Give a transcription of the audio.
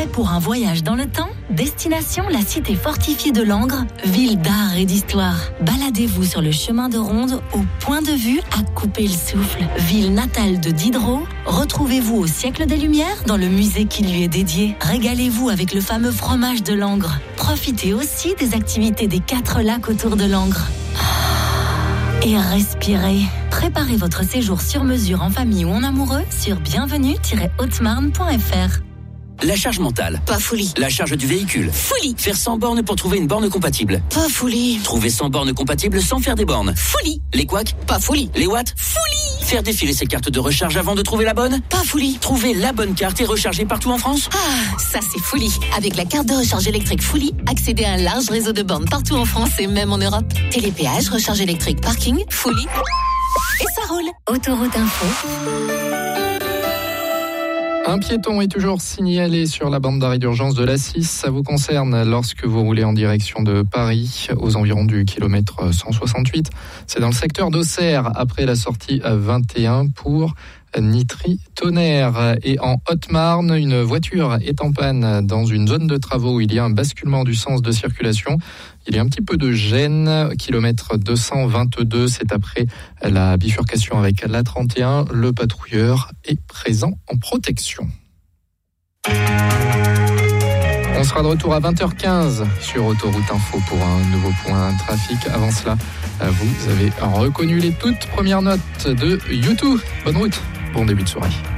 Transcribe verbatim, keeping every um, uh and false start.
Prêt pour un voyage dans le temps ? Destination la cité fortifiée de Langres, ville d'art et d'histoire. Baladez-vous sur le chemin de ronde au point de vue à couper le souffle. Ville natale de Diderot, retrouvez-vous au siècle des Lumières dans le musée qui lui est dédié. Régalez-vous avec le fameux fromage de Langres. Profitez aussi des activités des quatre lacs autour de Langres. Et respirez. Préparez votre séjour sur mesure en famille ou en amoureux sur bienvenue tiret haute marne point f r. La charge mentale. Pas folie. La charge du véhicule. Folie. Faire cent bornes pour trouver une borne compatible. Pas folie. Trouver cent bornes compatibles sans faire des bornes. Folie. Les couacs. Pas folie. Les watts. Folie. Faire défiler ses cartes de recharge avant de trouver la bonne. Pas folie. Trouver la bonne carte et recharger partout en France. Ah, ça c'est folie. Avec la carte de recharge électrique Folie, accédez à un large réseau de bornes partout en France et même en Europe. Télépéage, recharge électrique, parking, Folie. Et ça roule. Autoroute Info. Un piéton est toujours signalé sur la bande d'arrêt d'urgence de l'A six. Ça vous concerne lorsque vous roulez en direction de Paris, aux environs du kilomètre cent soixante-huit. C'est dans le secteur d'Auxerre, après la sortie vingt et un pour Nitry-Tonnerre. Et en Haute-Marne, une voiture est en panne dans une zone de travaux où il y a un basculement du sens de circulation. Il y a un petit peu de gêne, kilomètre deux cent vingt-deux, c'est après la bifurcation avec la trente et un. Le patrouilleur est présent en protection. On sera de retour à vingt heures quinze sur Autoroute Info pour un nouveau point trafic. Avant cela, vous avez reconnu les toutes premières notes de U deux. Bonne route, bon début de soirée.